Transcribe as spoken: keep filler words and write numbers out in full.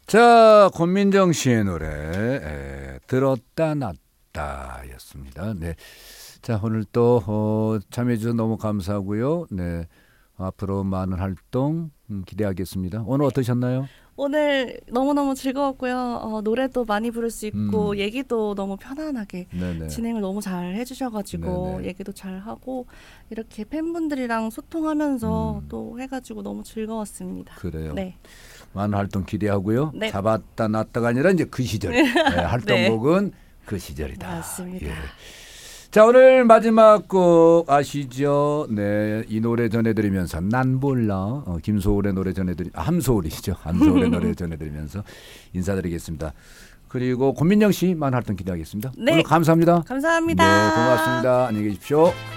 자, 권민정 씨의 노래 에, 들었다 놨다 였습니다. 네. 자, 오늘 또 어, 참여해 주셔서 너무 감사하고요. 네. 앞으로 많은 활동 음, 기대하겠습니다. 오늘 어떠셨나요? 오늘 너무너무 즐거웠고요. 어, 노래도 많이 부를 수 있고 음. 얘기도 너무 편안하게 네네. 진행을 너무 잘 해주셔가지고 네네. 얘기도 잘 하고 이렇게 팬분들이랑 소통하면서 음. 또 해가지고 너무 즐거웠습니다. 그래요. 네. 많은 활동 기대하고요. 네. 잡았다 놨다가 아니라 이제 그 시절. 네, 활동곡은 네. 그 시절이다. 맞습니다. 예. 자, 오늘 마지막 곡 아시죠? 네, 이 노래 전해드리면서 난 몰라. 어, 김소울의 노래 전해드리. 아, 함소울이시죠? 함소울의 노래 전해드리면서 인사드리겠습니다. 그리고 권민정 씨 많은 활동 기대하겠습니다. 네. 오늘 감사합니다. 감사합니다. 네, 고맙습니다. 안녕히 계십시오.